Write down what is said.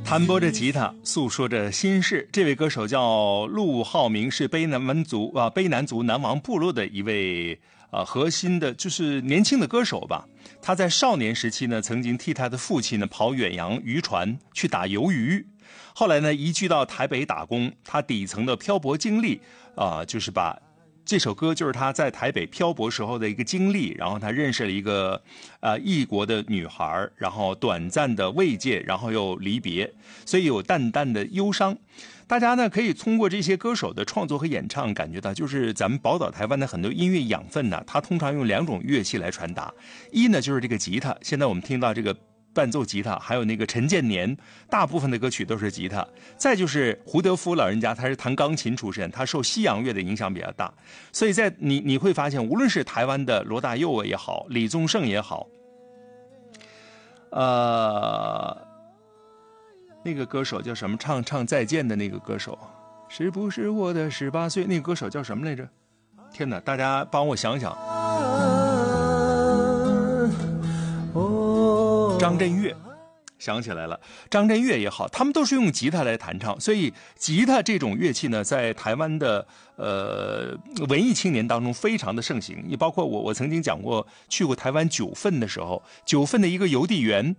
弹拨着吉他，诉说着心事。这位歌手叫陆浩明，是卑南族南王部落的一位核心的，就是年轻的歌手吧。他在少年时期呢，曾经替他的父亲呢跑远洋渔船去打鱿鱼，后来呢移居到台北打工。他底层的漂泊经历就是把这首歌就是他在台北漂泊时候的一个经历，然后他认识了一个异国的女孩，然后短暂的慰藉，然后又离别，所以有淡淡的忧伤。大家呢可以通过这些歌手的创作和演唱感觉到，就是咱们宝岛台湾的很多音乐养分呢，它通常用2种乐器来传达。一呢就是这个吉他，现在我们听到这个伴奏吉他，还有那个陈建年，大部分的歌曲都是吉他。再就是胡德夫老人家，他是弹钢琴出身，他受西洋乐的影响比较大，所以在你会发现，无论是台湾的罗大佑也好，李宗盛也好，那个歌手叫什么？唱再见的那个歌手，是不是我的18岁？那个歌手叫什么来着？天哪，大家帮我想想。张震岳，想起来了，张震岳也好，他们都是用吉他来弹唱，所以吉他这种乐器呢，在台湾的文艺青年当中非常的盛行。也包括我曾经讲过，去过台湾九份的时候，九份的一个邮递员